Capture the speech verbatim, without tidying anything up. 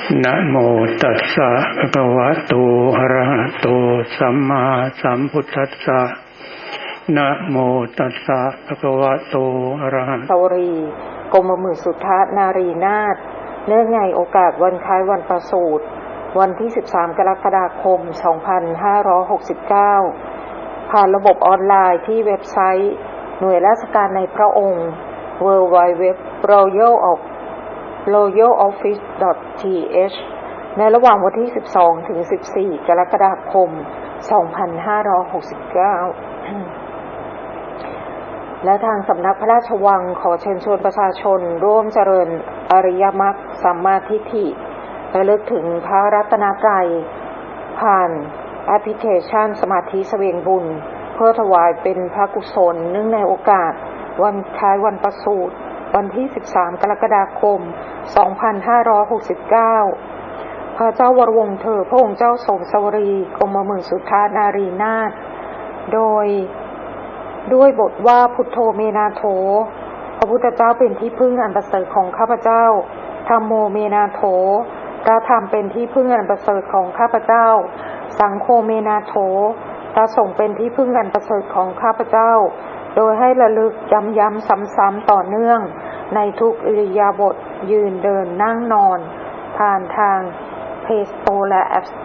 นะโมตัสสะภะคะวะโตอะระหะโตสัมมาสัมพุทธัสสะนะโมตัสสะภะคะวะโตอะระหะสวรีกรมหมื่นสุทธนารีนาถเนื่องในโอกาสวันคล้ายวันประสูติวันที่สิบสามกรกฎาคมสองพันห้าร้อยหกสิบเก้าผ่านระบบออนไลน์ที่เว็บไซต์หน่วยราชการในพระองค์ ดับเบิลยู ดับเบิลยู ดับเบิลยู ดอท รอยัล รอยัล ออฟฟิศ ดอท ที เอช ในระหว่างวันที่สิบสองถึงสิบสี่กรกฎาคมสองพันห้าร้อยหกสิบเก้าและทางสำนักพระราชวังขอเชิญชวนประชาชนร่วมเจริญอริยมรรคสัมมาทิฏฐิระลึกถึงพระรัตนตรัยผ่านแอปพลิเคชันสมาธิเสวียงบุญเพื่อถวายเป็นพระกุศลเนื่องในโอกาสวันคล้ายวันประสูติวันที่สิบสามกรกฎาคมสองพันห้าร้อยหกสิบเก้าพระเจ้าวรวงศ์เธอพระองค์เจ้าสมสวรีกรมหมื่นสุทธานารีนาถโดยด้วยบทว่าพุทโธเมนาโถพระพุทธเจ้าเป็นที่พึ่งอันประเสริฐของข้าพเจ้าธัมโมเมนาโถพระธรรมเป็นที่พึ่งอันประเสริฐของข้าพเจ้าสังโฆเมนาโถพระสงฆ์เป็นที่พึ่งอันประเสริฐของข้าพเจ้าโดยให้ระลึกย้ำๆซ้ำๆต่อเนื่องในทุกอิริยาบถยืนเดินนั่งนอนผ่านทางเพจโตและแอป